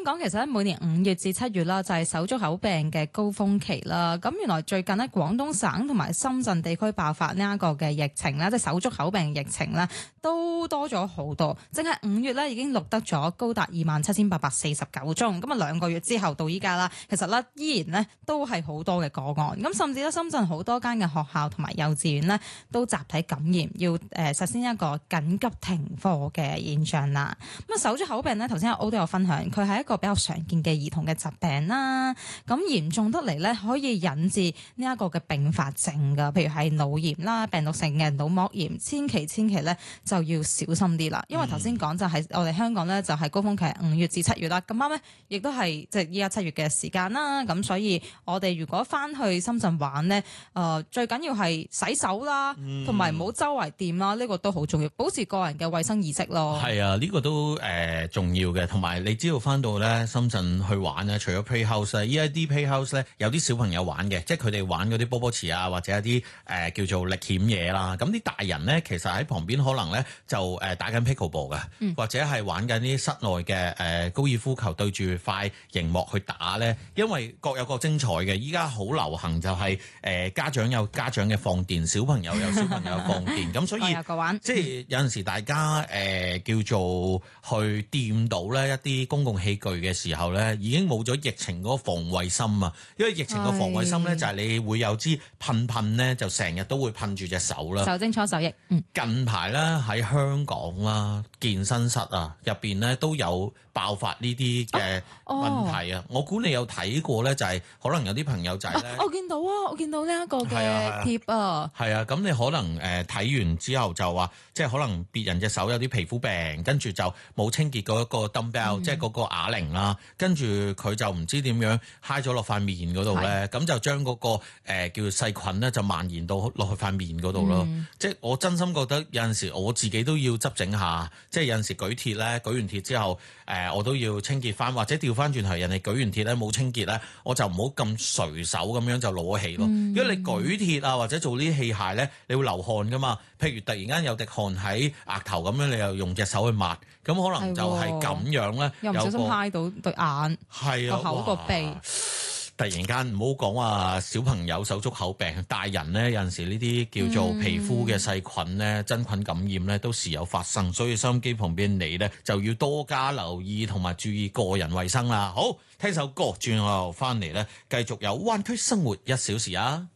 香港其實每年5月至7月啦，就係手足口病嘅高峰期啦。咁原來最近呢，廣東省同埋深圳地區爆發呢一個嘅疫情啦，即係手足口病疫情啦，都多咗好多。淨係5月咧已經錄得咗高達27,849宗。咁啊2個月之後到依家啦，其實咧依然咧都係好多嘅個案。咁甚至咧深圳好多間嘅學校同埋幼稚園咧都集體感染，要實施一個緊急停課嘅現象啦。咁啊手足口病咧，頭先阿 O 都有分享，佢係一個比較常見嘅兒童嘅疾病啦。咁嚴重得嚟咧，可以引致呢一個嘅併發症噶，譬如係腦炎啦、病毒性嘅腦膜炎，千祈咧就要小心啲啦。因為頭先講就係我哋香港咧就係高峰期係5月至7月啦，咁啱咧亦都係即係依家7月嘅時間啦。咁所以我哋如果翻去深圳玩咧，最緊要係洗手啦，同埋唔好周圍掂啦，呢個都好重要，保持個人嘅衛生意識咯。 係啊，呢個都重要嘅，同埋你知道翻到咧深圳去玩咧，除咗 Playhouse 咧，依一啲 Playhouse 咧有啲小朋友玩嘅，即係佢哋玩嗰啲波波池啊，或者一啲叫做歷險嘢啦。咁啲大人咧其實喺旁邊可能咧就打緊 pickleball 嘅，或者係玩緊啲室內嘅高爾夫球，對住塊熒幕去打咧。因為各有各精彩嘅，依家好流行就係家長有家長嘅放電，小朋友有小朋友放電，咁所以即係有陣時大家叫做去掂到咧一啲公共器具嘅時候咧，已經冇咗疫情嗰個防衛心啊！因為疫情個防衛心咧就係你會有支噴咧，就成日都會噴住隻手啦。 酒精搓手液。 近排咧喺香港啦，健身室啊入邊咧都有爆發呢啲嘅問題啊！我估你有睇過咧，就係可能有啲朋友仔咧， 我見到呢一個嘅貼啊。 係啊，咁你可能睇完之後就話，即係可能別人隻手有啲皮膚病，跟住就冇清潔嗰個 dumbbell，即係嗰個啞鈴啦，跟住佢就唔知點樣揩咗落塊面嗰度咧，咁就將嗰個叫做細菌咧就蔓延到落去塊面嗰度咯。即係我真心覺得有陣時我自己都要執整下，即係有陣時舉鐵咧，舉完鐵之後我都要清潔翻，或者調翻轉頭人哋舉完鐵咧冇清潔咧，我就唔好咁隨手咁樣就攞起咯。因為你舉鐵啊或者做呢啲器械咧，你會流汗噶嘛。譬如突然間有滴汗喺額頭咁樣，你又用隻手去抹，咁可能就係咁樣咧， 又唔小心揩到對眼， 係啊， 個口個鼻。 突然間唔好講話小朋友手足口病，大人咧有陣時呢啲叫做皮膚嘅細菌咧、真菌感染咧都時有發生，所以收音機旁邊你咧就要多加留意同埋注意個人衛生啦。好，聽首歌轉我翻嚟咧，繼續有灣區生活1小時啊！